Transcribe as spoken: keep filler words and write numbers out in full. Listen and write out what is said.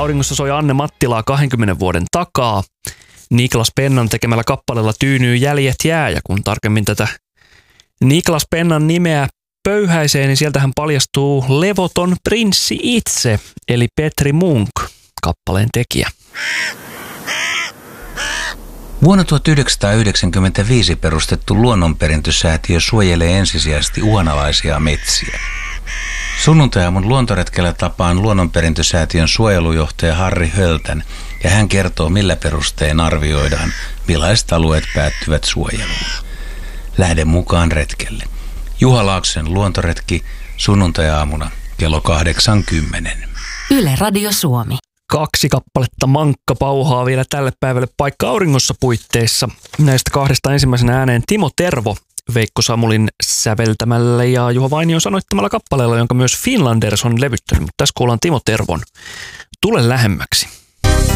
Auringossa soi Anne Mattilaa kahdenkymmenen vuoden takaa. Niklas Pennan tekemällä kappaleella tyynyy Jäljet jää, ja kun tarkemmin tätä Niklas Pennan nimeä pöyhäisee, niin sieltähän paljastuu levoton prinssi itse, eli Petri Munk, kappaleen tekijä. Vuonna tuhatyhdeksänsataayhdeksänkymmentäviisi perustettu luonnonperintösäätiö suojelee ensisijaisesti uhanalaisia metsiä. Sunnuntai-aamun luontoretkellä tapaan luonnonperintösäätiön suojelujohtaja Harri Höltän, ja hän kertoo, millä perustein arvioidaan, millaiset alueet päättyvät suojeluun. Lähden mukaan retkelle. Juha Laaksosen luontoretki sunnuntai-aamuna kello kahdeksankymmentä. Yle Radio Suomi. Kaksi kappaletta mankka pauhaa vielä tälle päivälle Paikka auringossa -puitteissa. Näistä kahdesta ensimmäisenä ääneen Timo Tervo Veikko Samulin säveltämällä ja Juha Vainion sanoittamalla kappaleella, jonka myös Finlanders on levyttänyt. Mutta tässä kuullaan Timo Tervon Tule lähemmäksi.